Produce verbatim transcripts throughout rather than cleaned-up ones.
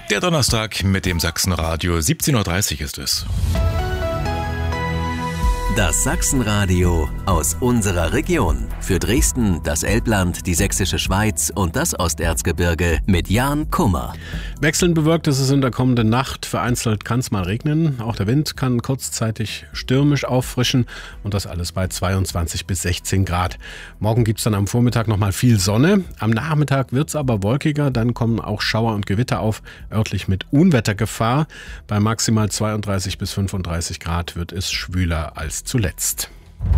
Der Donnerstag mit dem Sachsenradio. siebzehn Uhr dreißig ist es. Das Sachsenradio aus unserer Region. Für Dresden, das Elbland, die Sächsische Schweiz und das Osterzgebirge mit Jan Kummer. Wechselnd bewölkt ist es in der kommenden Nacht. Vereinzelt kann es mal regnen. Auch der Wind kann kurzzeitig stürmisch auffrischen und das alles bei zweiundzwanzig bis sechzehn Grad. Morgen gibt es dann am Vormittag nochmal viel Sonne. Am Nachmittag wird es aber wolkiger. Dann kommen auch Schauer und Gewitter auf, örtlich mit Unwettergefahr. Bei maximal zweiunddreißig bis fünfunddreißig Grad wird es schwüler als zuletzt.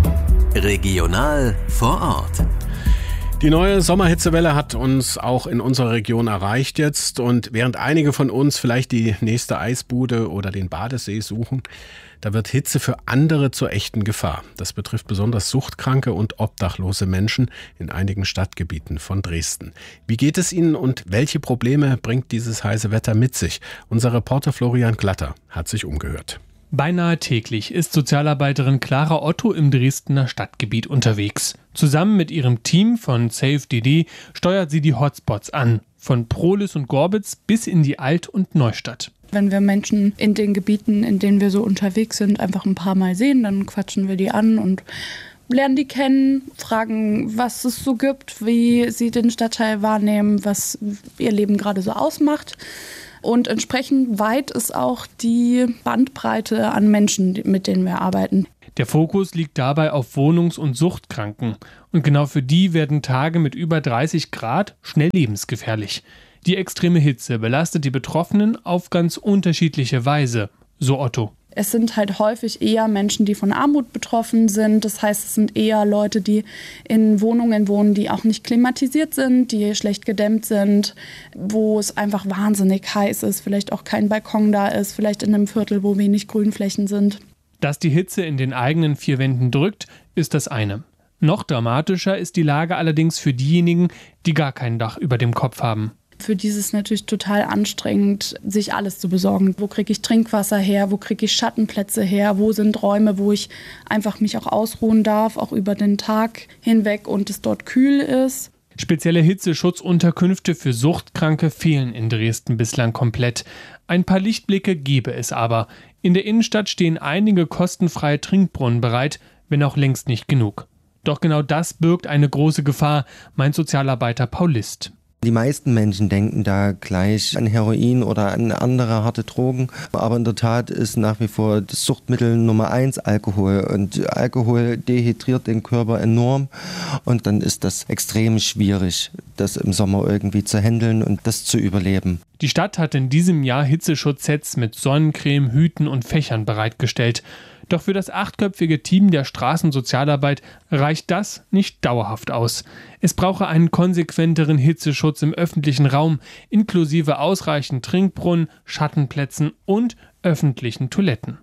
Regional vor Ort. Die neue Sommerhitzewelle hat uns auch in unserer Region erreicht jetzt. Und während einige von uns vielleicht die nächste Eisbude oder den Badesee suchen, da wird Hitze für andere zur echten Gefahr. Das betrifft besonders suchtkranke und obdachlose Menschen in einigen Stadtgebieten von Dresden. Wie geht es ihnen und welche Probleme bringt dieses heiße Wetter mit sich? Unser Reporter Florian Glatter hat sich umgehört. Beinahe täglich ist Sozialarbeiterin Clara Otto im Dresdner Stadtgebiet unterwegs. Zusammen mit ihrem Team von Save D D steuert sie die Hotspots an, von Prohlis und Gorbitz bis in die Alt- und Neustadt. Wenn wir Menschen in den Gebieten, in denen wir so unterwegs sind, einfach ein paar Mal sehen, dann quatschen wir die an und lernen die kennen, fragen, was es so gibt, wie sie den Stadtteil wahrnehmen, was ihr Leben gerade so ausmacht. Und entsprechend weit ist auch die Bandbreite an Menschen, mit denen wir arbeiten. Der Fokus liegt dabei auf Wohnungs- und Suchtkranken. Und genau für die werden Tage mit über dreißig Grad schnell lebensgefährlich. Die extreme Hitze belastet die Betroffenen auf ganz unterschiedliche Weise, so Otto. Es sind halt häufig eher Menschen, die von Armut betroffen sind. Das heißt, es sind eher Leute, die in Wohnungen wohnen, die auch nicht klimatisiert sind, die schlecht gedämmt sind, wo es einfach wahnsinnig heiß ist, vielleicht auch kein Balkon da ist, vielleicht in einem Viertel, wo wenig Grünflächen sind. Dass die Hitze in den eigenen vier Wänden drückt, ist das eine. Noch dramatischer ist die Lage allerdings für diejenigen, die gar kein Dach über dem Kopf haben. Für die ist es natürlich total anstrengend, sich alles zu besorgen. Wo kriege ich Trinkwasser her? Wo kriege ich Schattenplätze her? Wo sind Räume, wo ich einfach mich auch ausruhen darf, auch über den Tag hinweg und es dort kühl ist? Spezielle Hitzeschutzunterkünfte für Suchtkranke fehlen in Dresden bislang komplett. Ein paar Lichtblicke gäbe es aber. In der Innenstadt stehen einige kostenfreie Trinkbrunnen bereit, wenn auch längst nicht genug. Doch genau das birgt eine große Gefahr, meint Sozialarbeiter Paul List. Die meisten Menschen denken da gleich an Heroin oder an andere harte Drogen. Aber in der Tat ist nach wie vor das Suchtmittel Nummer eins Alkohol. Und Alkohol dehydriert den Körper enorm. Und dann ist das extrem schwierig, das im Sommer irgendwie zu handeln und das zu überleben. Die Stadt hat in diesem Jahr Hitzeschutzsets mit Sonnencreme, Hüten und Fächern bereitgestellt. Doch für das achtköpfige Team der Straßensozialarbeit reicht das nicht dauerhaft aus. Es brauche einen konsequenteren Hitzeschutz im öffentlichen Raum, inklusive ausreichend Trinkbrunnen, Schattenplätzen und öffentlichen Toiletten.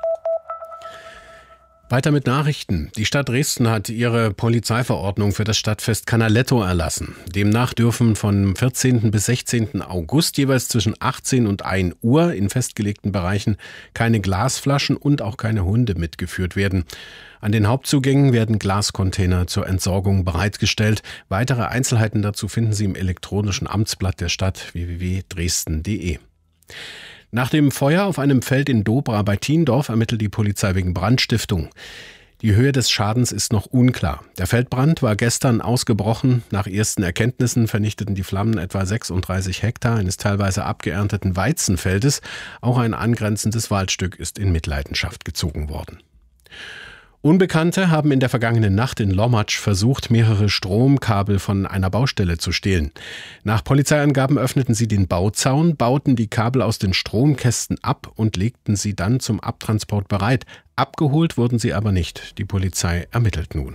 Weiter mit Nachrichten. Die Stadt Dresden hat ihre Polizeiverordnung für das Stadtfest Canaletto erlassen. Demnach dürfen vom vierzehnten bis sechzehnten August jeweils zwischen achtzehn und ein Uhr in festgelegten Bereichen keine Glasflaschen und auch keine Hunde mitgeführt werden. An den Hauptzugängen werden Glascontainer zur Entsorgung bereitgestellt. Weitere Einzelheiten dazu finden Sie im elektronischen Amtsblatt der Stadt w w w punkt dresden punkt d e. Nach dem Feuer auf einem Feld in Dobra bei Tiendorf ermittelt die Polizei wegen Brandstiftung. Die Höhe des Schadens ist noch unklar. Der Feldbrand war gestern ausgebrochen. Nach ersten Erkenntnissen vernichteten die Flammen etwa sechsunddreißig Hektar eines teilweise abgeernteten Weizenfeldes. Auch ein angrenzendes Waldstück ist in Mitleidenschaft gezogen worden. Unbekannte haben in der vergangenen Nacht in Lommatsch versucht, mehrere Stromkabel von einer Baustelle zu stehlen. Nach Polizeiangaben öffneten sie den Bauzaun, bauten die Kabel aus den Stromkästen ab und legten sie dann zum Abtransport bereit. Abgeholt wurden sie aber nicht. Die Polizei ermittelt nun.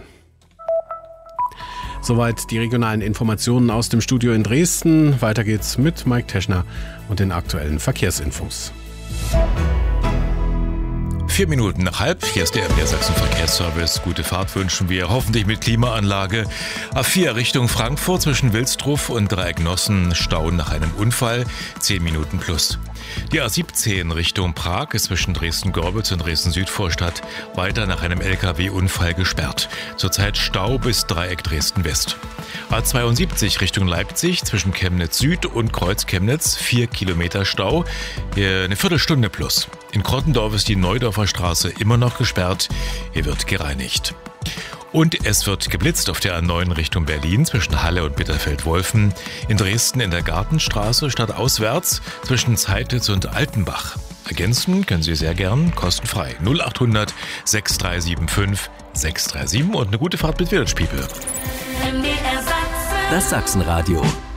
Soweit die regionalen Informationen aus dem Studio in Dresden. Weiter geht's mit Mike Teschner und den aktuellen Verkehrsinfos. Vier Minuten nach halb, hier ist der M D R Sachsen Verkehrsservice. Gute Fahrt wünschen wir, hoffentlich mit Klimaanlage. A vier Richtung Frankfurt zwischen Wilsdruff und Dreiecknossen, Stau nach einem Unfall, zehn Minuten plus. Die A siebzehn Richtung Prag ist zwischen Dresden-Gorbitz und Dresden-Südvorstadt weiter nach einem L K W-Unfall gesperrt. Zurzeit Stau bis Dreieck Dresden-West. A zweiundsiebzig Richtung Leipzig zwischen Chemnitz Süd und Kreuz Chemnitz, vier Kilometer Stau, eine Viertelstunde plus. In Krottendorf ist die Neudorfer Straße immer noch gesperrt, hier wird gereinigt. Und es wird geblitzt auf der A neun Richtung Berlin zwischen Halle und Bitterfeld-Wolfen. In Dresden in der Gartenstraße stadtauswärts zwischen Zeititz und Altenbach. Ergänzen können Sie sehr gern, kostenfrei. null achthundert sechs drei sieben fünf sechs drei sieben und eine gute Fahrt mit Village People. Das Sachsenradio.